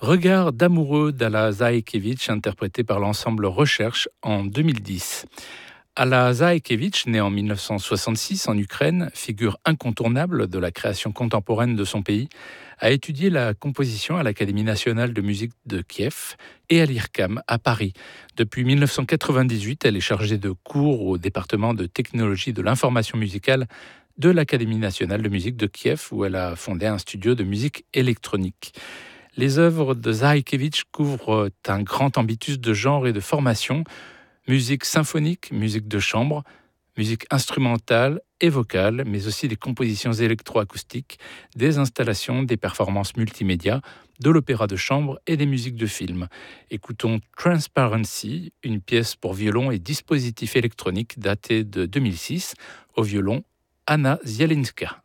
Regard d'amoureux d'Ala Zaïkevitch, interprété par l'ensemble Recherche en 2010. Ala Zaïkevitch, née en 1966 en Ukraine, figure incontournable de la création contemporaine de son pays, a étudié la composition à l'Académie nationale de musique de Kiev et à l'IRCAM à Paris. Depuis 1998, elle est chargée de cours au département de technologie de l'information musicale de l'Académie nationale de musique de Kiev, où elle a fondé un studio de musique électronique. Les œuvres de Zaïkevitch couvrent un grand ambitus de genre et de formation: musique symphonique, musique de chambre, musique instrumentale et vocale, mais aussi des compositions électroacoustiques, des installations, des performances multimédia, de l'opéra de chambre et des musiques de film. Écoutons Transparency, une pièce pour violon et dispositif électronique datée de 2006, au violon Anna Zielinska.